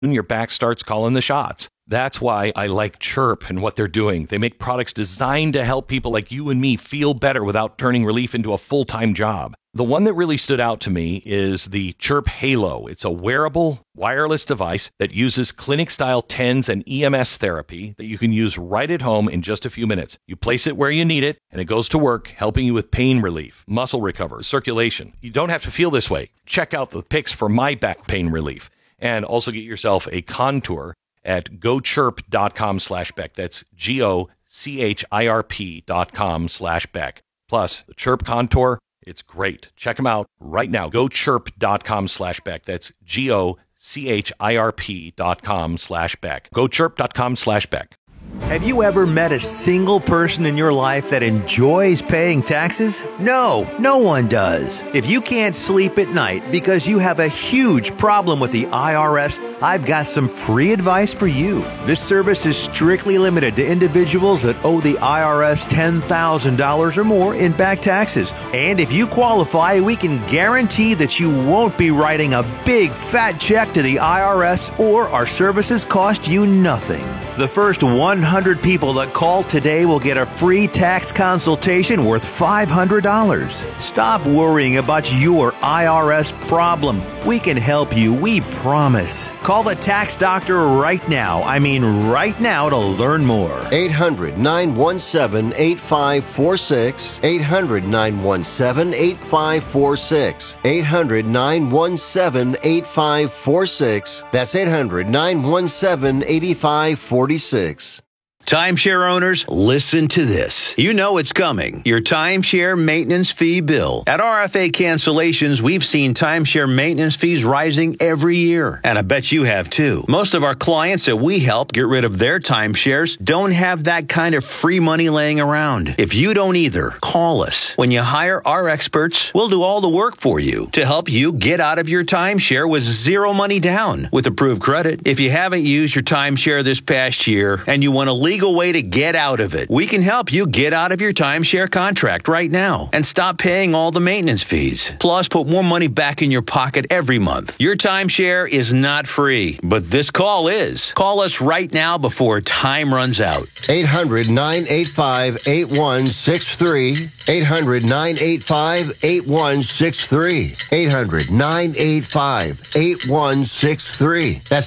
your back starts calling the shots. That's why I like Chirp and what they're doing. They make products designed to help people like you and me feel better without turning relief into a full-time job. The one that really stood out to me is the Chirp Halo. It's a wearable, wireless device that uses clinic-style TENS and EMS therapy that you can use right at home in just a few minutes. You place it where you need it, and it goes to work, helping you with pain relief, muscle recovery, circulation. You don't have to feel this way. Check out the pics for my back pain relief. And also get yourself a Contour at gochirp.com/Beck. That's GOCHIRP.com/Beck. Plus, the Chirp Contour, it's great. Check them out right now. Gochirp.com/Beck. That's GOCHIRP.com/Beck. Gochirp.com/Beck. Have you ever met a single person in your life that enjoys paying taxes? No, no one does. If you can't sleep at night because you have a huge problem with the IRS, I've got some free advice for you. This service is strictly limited to individuals that owe the IRS $10,000 or more in back taxes. And if you qualify, we can guarantee that you won't be writing a big fat check to the IRS, or our services cost you nothing. The first 100 people that call today will get a free tax consultation worth $500. Stop worrying about your IRS problem. We can help you, we promise. Call the tax doctor right now. I mean right now, to learn more. 800-917-8546. 800-917-8546. 800-917-8546. That's 800-917-8546. Timeshare owners, listen to this. You know it's coming. Your timeshare maintenance fee bill. At RFA Cancellations, we've seen timeshare maintenance fees rising every year. And I bet you have too. Most of our clients that we help get rid of their timeshares don't have that kind of free money laying around. If you don't either, call us. When you hire our experts, we'll do all the work for you to help you get out of your timeshare with zero money down with approved credit. If you haven't used your timeshare this past year and you want to legal way to get out of it, we can help you get out of your timeshare contract right now and stop paying all the maintenance fees. Plus, put more money back in your pocket every month. Your timeshare is not free, but this call is. Call us right now before time runs out. 800-985-8163. 800-985-8163. 800-985-8163. That's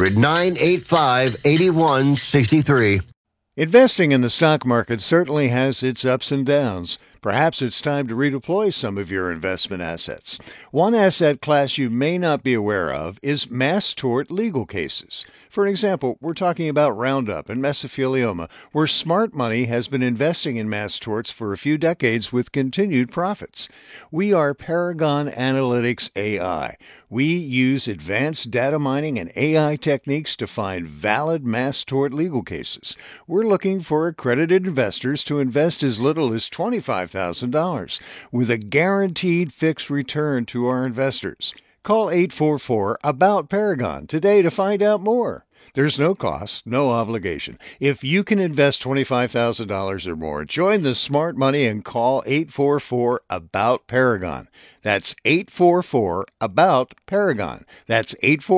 800-985-8163. Investing in the stock market certainly has its ups and downs. Perhaps it's time to redeploy some of your investment assets. One asset class you may not be aware of is mass tort legal cases. For example, we're talking about Roundup and mesothelioma, where smart money has been investing in mass torts for a few decades with continued profits. We are Paragon Analytics AI. We use advanced data mining and AI techniques to find valid mass tort legal cases. We're looking for accredited investors to invest as little as $25,000 with a guaranteed fixed return to our investors. Call 844-ABOUT-PARAGON today to find out more. There's no cost, no obligation. If you can invest $25,000 or more, join the smart money and call 844-ABOUT-PARAGON. That's 844-ABOUT-PARAGON. That's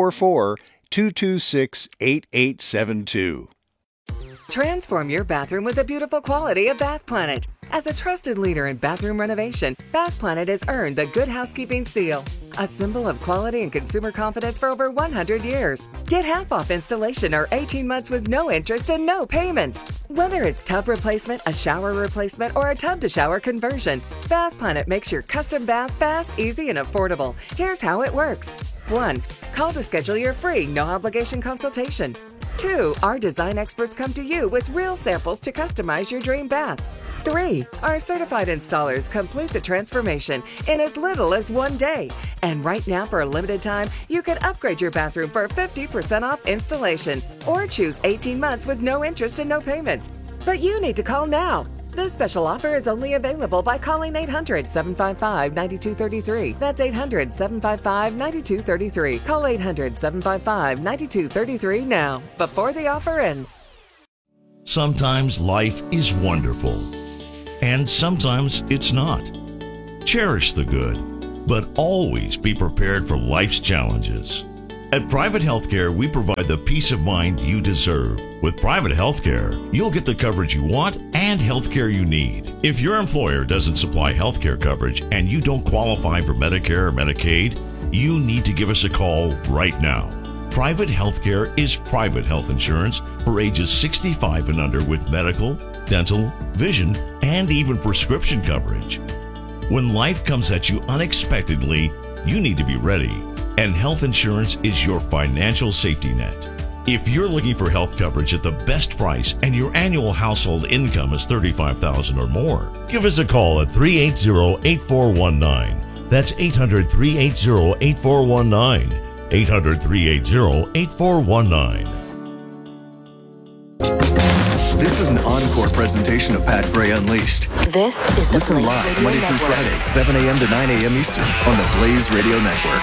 844-226-8872. Transform your bathroom with the beautiful quality of Bath Planet. As a trusted leader in bathroom renovation, Bath Planet has earned the Good Housekeeping seal, a symbol of quality and consumer confidence for over 100 years. Get half off installation or 18 months with no interest and no payments. Whether it's tub replacement, a shower replacement, or a tub-to-shower conversion, Bath Planet makes your custom bath fast, easy, and affordable. Here's how it works. 1. Call to schedule your free, no-obligation consultation. 2. Our design experts come to you with real samples to customize your dream bath. 3. Our certified installers complete the transformation in as little as 1 day. And right now, for a limited time, you can upgrade your bathroom for 50% off installation or choose 18 months with no interest and no payments. But you need to call now. This special offer is only available by calling 800-755-9233. That's 800-755-9233. Call 800-755-9233 now, before the offer ends. Sometimes life is wonderful, and sometimes it's not. Cherish the good, but always be prepared for life's challenges. At Private Healthcare, we provide the peace of mind you deserve. With Private Healthcare, you'll get the coverage you want and healthcare you need. If your employer doesn't supply healthcare coverage and you don't qualify for Medicare or Medicaid, you need to give us a call right now. Private Healthcare is private health insurance for ages 65 and under with medical, dental, vision, and even prescription coverage. When life comes at you unexpectedly, you need to be ready. And health insurance is your financial safety net. If you're looking for health coverage at the best price and your annual household income is $35,000 or more, give us a call at 380-8419. That's 800-380-8419. 800-380-8419. This is an encore presentation of Pat Gray Unleashed. This is the Listen Blaze live Radio Monday Network. through Friday, 7 a.m. to 9 a.m. Eastern on the Blaze Radio Network.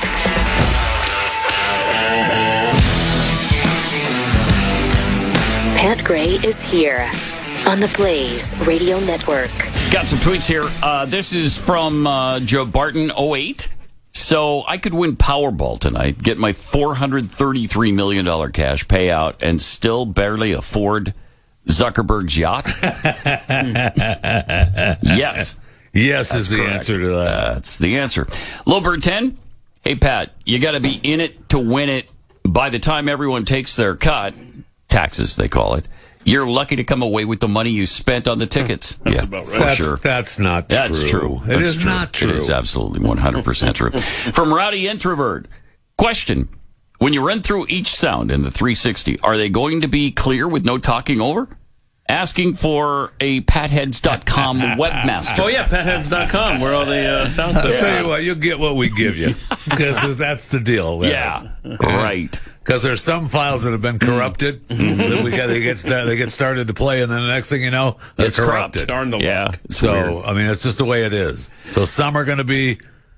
Pat Gray is here on the Blaze Radio Network. Got some tweets here. This is from Joe Barton, 08. So I could win Powerball tonight, get my $433 million cash payout, and still barely afford Zuckerberg's yacht? Yes. Yes That's is the correct. answer to that. That's the answer. Lowbird 10. Hey, Pat, you got to be in it to win it. By the time everyone takes their cut, taxes they call it, you're lucky to come away with the money you spent on the tickets. That's about right. For sure. That's not true. That's true. It That's is true. not true. It is absolutely 100% true. From Rowdy Introvert. Question. When you run through each sound in the 360, are they going to be clear with no talking over? Asking for a patheads.com webmaster. Oh, yeah, patheads.com, where all the sound I'll clips tell are. you what, you'll get what we give you. Because that's the deal. There. Yeah, right. Because there's some files that have been corrupted that they get started to play, and then the next thing you know, they're It's corrupt. corrupted. Darn the Yeah. luck. It's So, weird. I mean, it's just the way it is. So some are going to be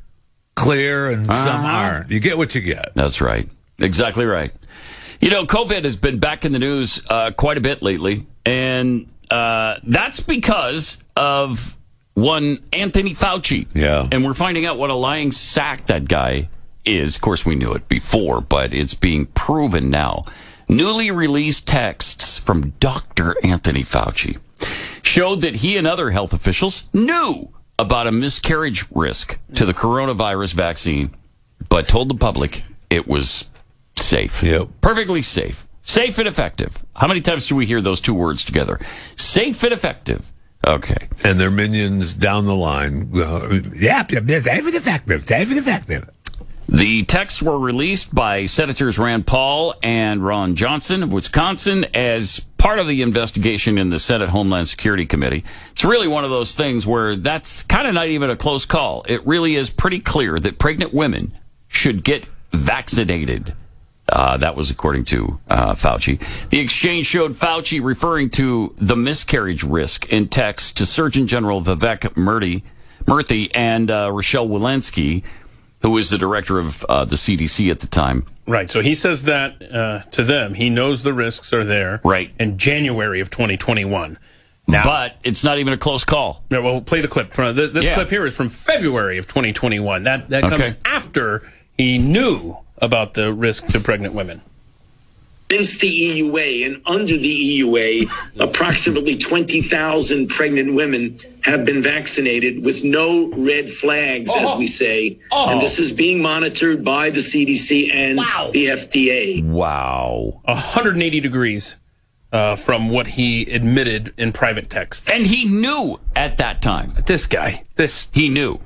clear and some aren't. You get what you get. That's right. Exactly right. You know, COVID has been back in the news quite a bit lately, and that's because of one Anthony Fauci. Yeah. And we're finding out what a lying sack that guy is. Of course, we knew it before, but it's being proven now. Newly released texts from Dr. Anthony Fauci showed that he and other health officials knew about a miscarriage risk to the coronavirus vaccine, but told the public it was safe. Yep. Perfectly safe. Safe and effective. How many times do we hear those two words together? Safe and effective. Okay. And their minions down the line. Safe and effective. Safe and effective. The texts were released by Senators Rand Paul and Ron Johnson of Wisconsin as part of the investigation in the Senate Homeland Security Committee. It's really one of those things where that's kind of not even a close call. It really is pretty clear that pregnant women should get vaccinated. That was according to Fauci. The exchange showed Fauci referring to the miscarriage risk in text to Surgeon General Vivek Murthy and Rochelle Walensky, who was the director of the CDC at the time. Right, so he says that to them. He knows the risks are there. Right. In January of 2021. Now, But it's not even a close call. yeah, well, play the clip. This clip here is from February of 2021. That comes Okay. after he knew about the risk to pregnant women. Since the EUA and under the EUA, approximately 20,000 pregnant women have been vaccinated with no red flags, as we say. And this is being monitored by the CDC and the FDA. Wow. 180 degrees from what he admitted in private text. And he knew at that time. This guy, He knew.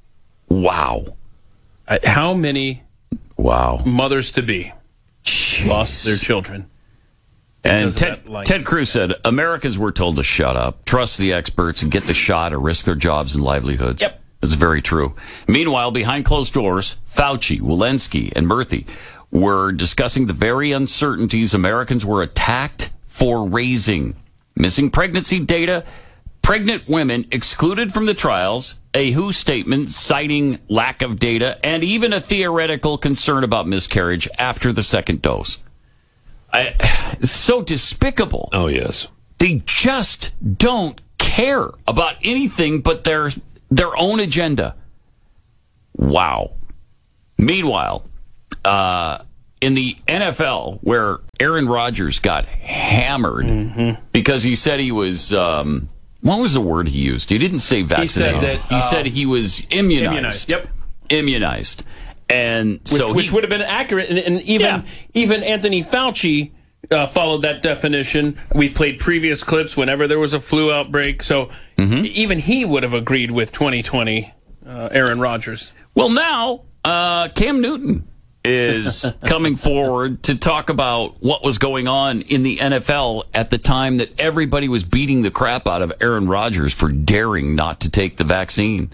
Wow. How many Wow. mothers-to-be lost their children? And because of that lying Ted Cruz said, Americans were told to shut up, trust the experts, and get the shot or risk their jobs and livelihoods. Yep. It's very true. Meanwhile, behind closed doors, Fauci, Walensky, and Murthy were discussing the very uncertainties Americans were attacked for raising. Missing pregnancy data, pregnant women excluded from the trials, a WHO statement citing lack of data, and even a theoretical concern about miscarriage after the second dose. It's so despicable. Oh, yes. They just don't care about anything but their own agenda. Wow. Meanwhile, in the NFL, where Aaron Rodgers got hammered because he said he was, what was the word he used? He didn't say vaccinated. He said he was immunized. Yep. Immunized. And which would have been accurate. And even Anthony Fauci followed that definition. We played previous clips whenever there was a flu outbreak. So even he would have agreed with 2020 Aaron Rodgers. Well, now Cam Newton is coming forward to talk about what was going on in the NFL at the time that everybody was beating the crap out of Aaron Rodgers for daring not to take the vaccine.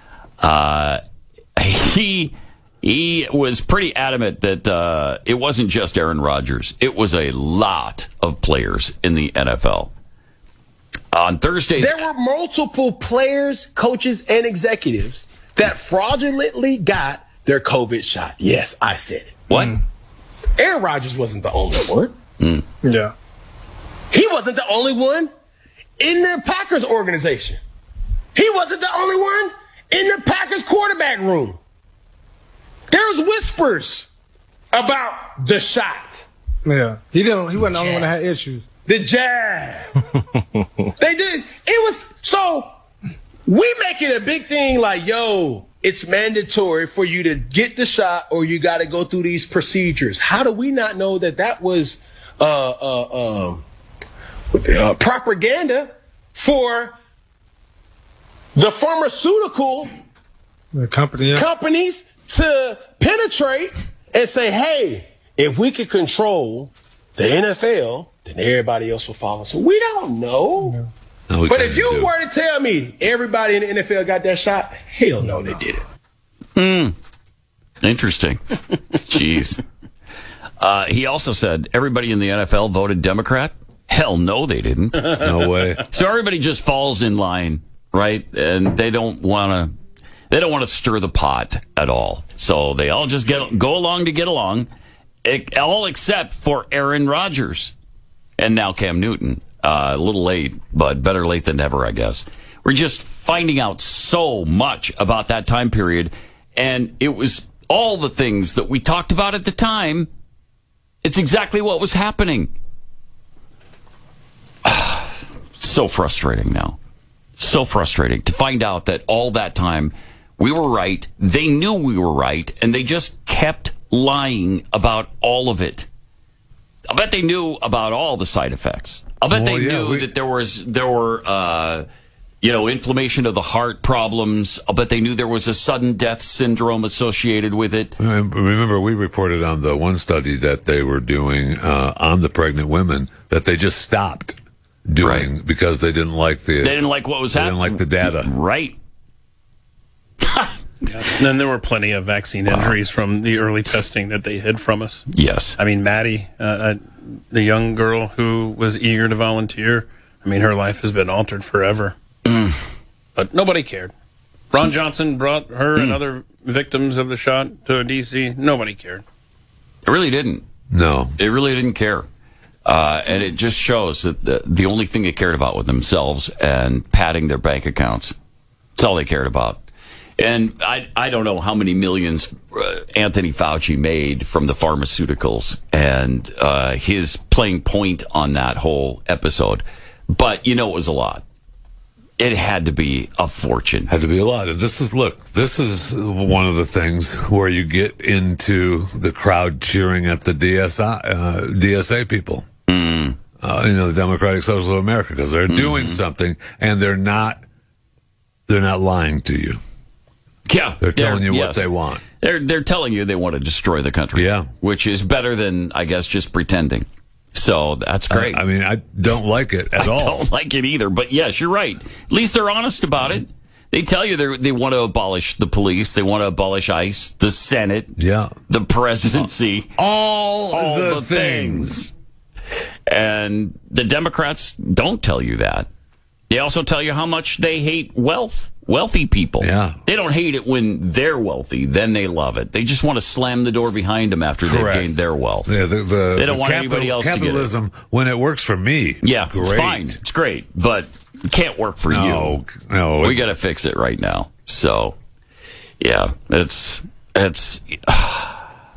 He was pretty adamant that it wasn't just Aaron Rodgers. It was a lot of players in the NFL. On Thursdays, there were multiple players, coaches, and executives that fraudulently got their COVID shot. Yes, I said it. What? Aaron Rodgers wasn't the only one. Yeah. He wasn't the only one in the Packers organization. He wasn't the only one in the Packers quarterback room. There's whispers about the shot. Yeah. He wasn't the only one that had issues. The jab. They did. It was so we make it a big thing like, yo, it's mandatory for you to get the shot or you got to go through these procedures. How do we not know that was propaganda for the pharmaceutical companies to penetrate and say, hey, if we could control the NFL, then everybody else will follow. So we don't know. No, but if you were to tell me everybody in the NFL got that shot, hell no, they didn't. Interesting. Jeez. He also said everybody in the NFL voted Democrat. Hell no, they didn't. No way. So everybody just falls in line, right? And they don't want to stir the pot at all. So they all just go along to get along, all except for Aaron Rodgers and now Cam Newton. A little late, but better late than never, I guess. We're just finding out so much about that time period, and it was all the things that we talked about at the time. It's exactly what was happening. So frustrating now. So frustrating to find out that all that time we were right, they knew we were right, and they just kept lying about all of it. I bet they knew about all the side effects. I bet they knew that there were inflammation of the heart problems. I bet they knew there was a sudden death syndrome associated with it. Remember, we reported on the one study that they were doing on the pregnant women that they just stopped doing because they didn't like what was happening. They didn't like the data. Right. And then there were plenty of vaccine injuries from the early testing that they hid from us. Yes. I mean, Maddie, the young girl who was eager to volunteer, I mean, her life has been altered forever. But nobody cared. Ron Johnson brought her and other victims of the shot to D.C. Nobody cared. It really didn't. No. It really didn't care. And it just shows that the only thing they cared about was themselves and padding their bank accounts. That's all they cared about. And I don't know how many millions Anthony Fauci made from the pharmaceuticals and his playing point on that whole episode. But, it was a lot. It had to be a fortune. Had to be a lot. And this is one of the things where you get into the crowd cheering at the DSA people. The Democratic Socialists of America, because they're doing something and they're not lying to you. Yeah, they're telling you what they want. They're telling you they want to destroy the country. Yeah, which is better than, I guess, just pretending. So that's great. I mean, I don't like it at all. I don't like it either. But yes, you're right. At least they're honest about it. They tell you they want to abolish the police. They want to abolish ICE, the Senate, the presidency, all the things. And the Democrats don't tell you that. They also tell you how much they hate wealthy people. Yeah. They don't hate it when they're wealthy. Then they love it. They just want to slam the door behind them after they've gained their wealth. Yeah, they don't want anybody else to get it. Capitalism, when it works for me, great. It's fine. It's great. But it can't work for you. No. We got to fix it right now. So, yeah, it's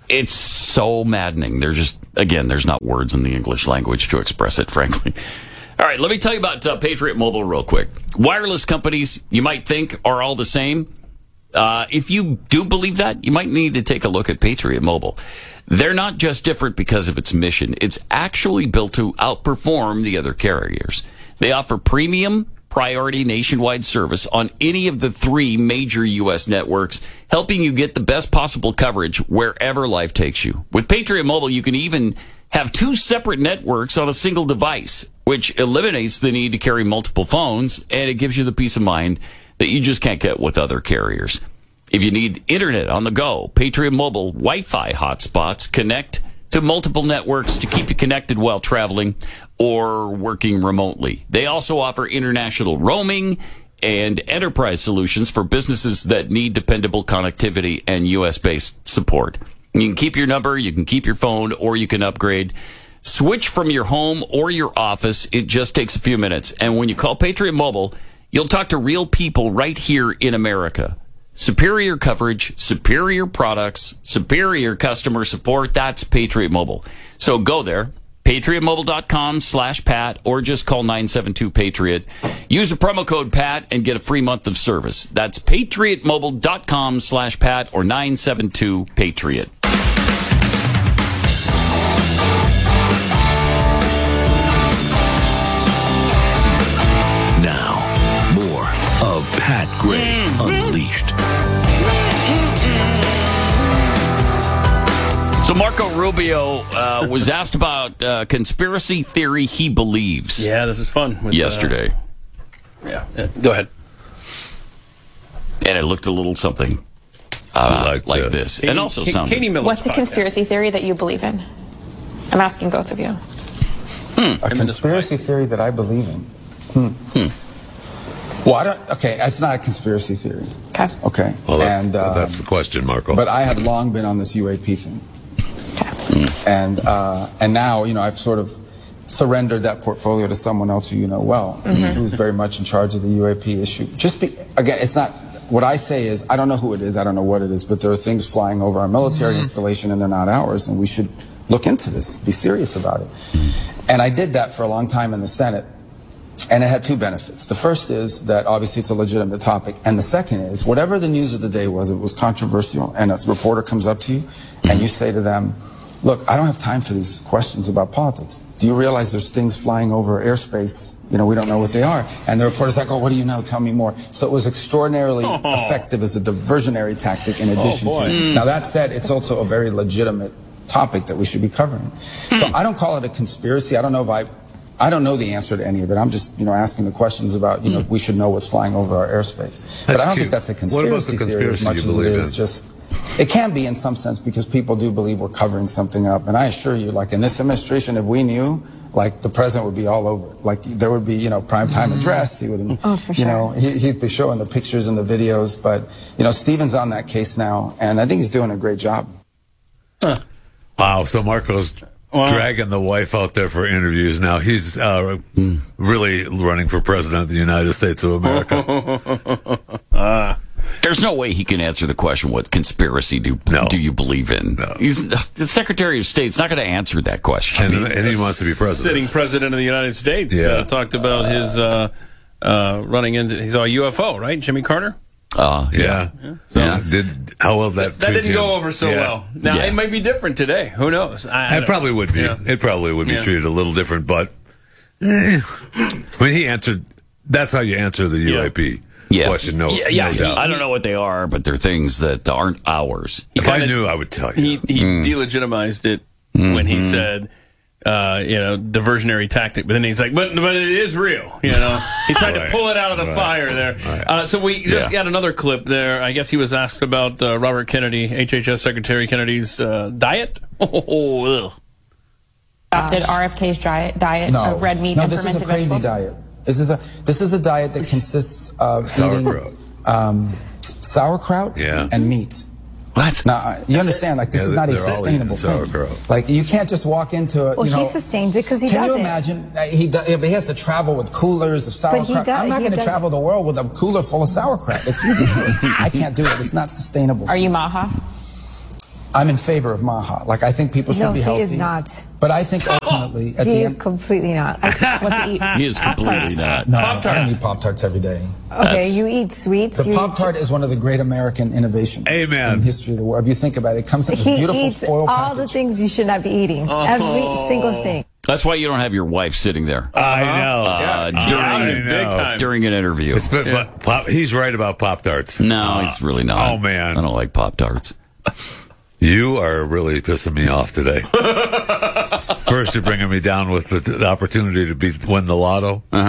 It's so maddening. There's not words in the English language to express it, frankly. All right, let me tell you about Patriot Mobile real quick. Wireless companies, you might think, are all the same. If you do believe that, you might need to take a look at Patriot Mobile. They're not just different because of its mission. It's actually built to outperform the other carriers. They offer premium, priority nationwide service on any of the 3 major U.S. networks, helping you get the best possible coverage wherever life takes you. With Patriot Mobile, you can even have 2 separate networks on a single device, which eliminates the need to carry multiple phones, and it gives you the peace of mind that you just can't get with other carriers. If you need internet on the go, Patriot Mobile Wi-Fi hotspots connect to multiple networks to keep you connected while traveling or working remotely. They also offer international roaming and enterprise solutions for businesses that need dependable connectivity and U.S.-based support. You can keep your number, you can keep your phone, or you can upgrade. Switch from your home or your office. It just takes a few minutes. And when you call Patriot Mobile, you'll talk to real people right here in America. Superior coverage, superior products, superior customer support. That's Patriot Mobile. So go there, patriotmobile.com/Pat, or just call 972-PATRIOT. Use the promo code PAT and get a free month of service. That's patriotmobile.com/Pat or 972-PATRIOT. Now, more of Pat Gray Unleashed. So Marco Rubio was asked about conspiracy theory he believes. Yeah, this is fun. Yesterday. Go ahead. And it looked a little something like this. Katie, and also sounded. Katie Miller. What's a conspiracy theory that you believe in? I'm asking both of you. A conspiracy theory that I believe in. Well, it's not a conspiracy theory. Okay. Well, that's the question, Marco. But I have long been on this UAP thing. And now, I've sort of surrendered that portfolio to someone else who you know well, who's very much in charge of the UAP issue. Again, it's not, what I say is, I don't know who it is, I don't know what it is, but there are things flying over our military installation and they're not ours, and we should look into this, be serious about it. And I did that for a long time in the Senate. And it had 2 benefits. The first is that obviously it's a legitimate topic. And the second is, whatever the news of the day was, it was controversial, and a reporter comes up to you and you say to them, look, I don't have time for these questions about politics. Do you realize there's things flying over airspace? We don't know what they are. And the reporter's like, oh, what do you know? Tell me more. So it was extraordinarily effective as a diversionary tactic in addition to. Now, that said, it's also a very legitimate topic that we should be covering. So I don't call it a conspiracy. I don't know the answer to any of it. I'm just, asking the questions about, we should know what's flying over our airspace. But I don't think that's a conspiracy theory as much as it is just, it can be in some sense because people do believe we're covering something up. And I assure you, like in this administration, if we knew, like the president would be all over it. Like there would be, primetime address. He would, for sure. He'd be showing the pictures and the videos. But, Stephen's on that case now, and I think he's doing a great job. Wow, so Marco's dragging the wife out there for interviews now. He's really running for president of the United States of America. There's no way he can answer the question, what conspiracy do you believe in? No. The Secretary of State's not going to answer that question. And he wants to be president. Sitting president of the United States talked about his running into, he saw a UFO, right? Jimmy Carter? How well that didn't go over so well. Now it might be different today. Who knows? It probably would be. It probably would be treated a little different, but he answered. That's how you answer the UAP question. No doubt. I don't know what they are, but they're things that aren't ours. If I knew, I would tell you. He delegitimized it when he said, diversionary tactic, but then he's like, but it is real, He tried to pull it out of the fire there. Right. So we just got another clip there. I guess he was asked about Robert Kennedy, HHS Secretary Kennedy's diet. Adopted RFK's diet of red meat and fermented vegetables. No, this is a crazy diet. This is a diet that consists of eating sauerkraut and meat. What? Now, you understand, this is not a sustainable thing. Like, you can't just walk into it, Well, he sustains it because he does it. Can you imagine? He has to travel with coolers of sauerkraut. I'm not going to travel the world with a cooler full of sauerkraut. It's ridiculous. I can't do it. It's not sustainable. Are you Maha? I'm in favor of Maha. Like, I think people should be healthy. No, he is not. But I think ultimately, at he the is end, completely not. What's he eat? He is completely not. No, I don't eat Pop-Tarts every day. Okay, you eat sweets. The Pop-Tart is one of the great American innovations in history of the world. If you think about it, it comes in this beautiful foil package. All the things you should not be eating. Every single thing. That's why you don't have your wife sitting there. I know. During an interview. He's right about Pop-Tarts. No, he's really not. Oh, man. I don't like Pop-Tarts. You are really pissing me off today. First, you're bringing me down with the opportunity to win the lotto.